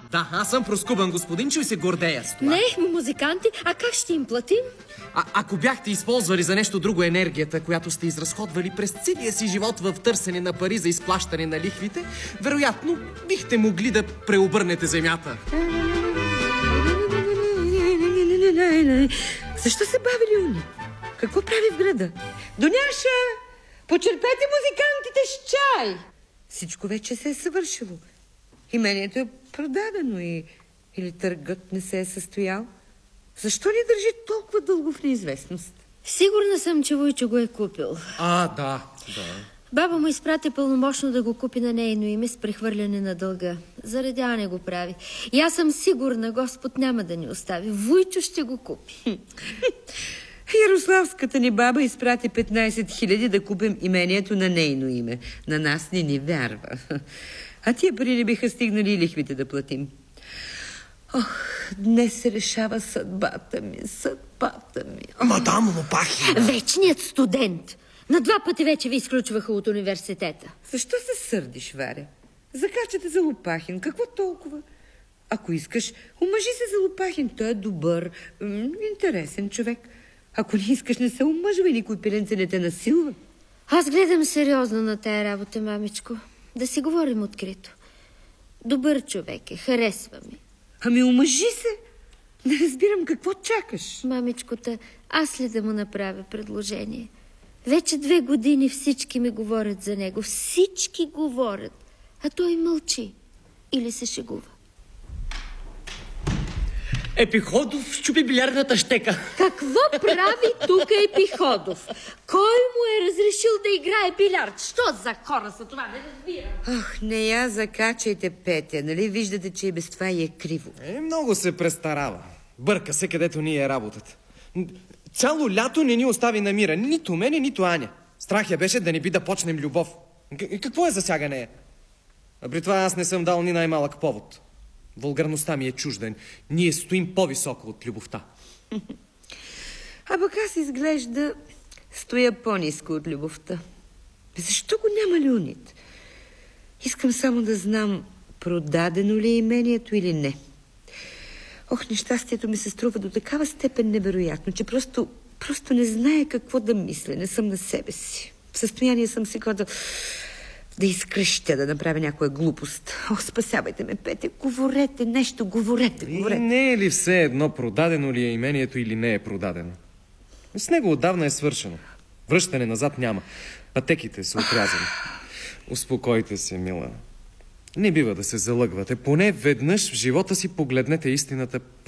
Да, аз съм проскубан господинчо и се гордея с това. Не, музиканти, а как ще им платим? Ако бяхте използвали за нещо друго енергията, която сте изразходвали през целия си живот в търсене на пари за изплащане на лихвите, вероятно бихте могли да преобърнете земята. Защо се бави Леонид? Какво прави в града? Дуняша, почерпете музикантите с чай! Всичко вече се е съвършило. Имението е продадено или търгът не се е състоял. Защо ни държи толкова дълго в неизвестност? Сигурна съм, че Войчо го е купил. Да. Баба му изпрати пълномощно да го купи на нейно име с прехвърляне на дълга. Заредяне го прави. И аз съм сигурна, Господ няма да ни остави. Войчо ще го купи. Ярославската ни баба изпрати 15 000 да купим имението на нейно име. На нас ни вярва. А тия пари не биха стигнали и лихвите да платим. Днес се решава съдбата ми. Мадам Лопахина! Вечният студент. На 2 пъти вече ви изключваха от университета. Защо се сърдиш, Варя? Закачате за Лопахин. Какво толкова? Ако искаш, омъжи се за Лопахин. Той е добър, интересен човек. Ако не искаш, не се омъжва и никой пиленце не те насилва. Аз гледам сериозно на тая работа, мамичко. Да си говорим открито. Добър човек е, харесва ми. Ами омъжи се. Не разбирам какво чакаш. Мамичкота, аз ли да му направя предложение? Вече 2 години всички ми говорят за него. Всички говорят. А той мълчи. Или се шегува. Епиходов щупи билярдната щека. Какво прави тук Епиходов? Кой му е разрешил да играе билярд? Що за хора са това? Не разбирам. Не я закачайте, Петя. Нали виждате, че и без това е криво? Много се престарава. Бърка се, където ни е работата. Цяло лято не ни остави на мира. Нито мене, нито Аня. Страх я беше да не би да почнем любов. Какво е засяга нея? А при това аз не съм дал ни най-малък повод. Вулгарността ми е чужда. Ние стоим по-високо от любовта. А пък аз изглежда стоя по-ниско от любовта. Защо го няма Леонид? Искам само да знам, продадено ли е имението или не. Нещастието ми се струва до такава степен невероятно, че просто не знае какво да мисля. Не съм на себе си. В състояние съм сега да изкръщя, да направя някоя глупост. Спасявайте ме, Петя. Говорете нещо, говорете. Не е ли все едно продадено ли е имението или не е продадено? С него отдавна е свършено. Връщане назад няма. Пътеките са отрязани. Успокойте се, мила. Не бива да се залъгвате. Поне веднъж в живота си погледнете истината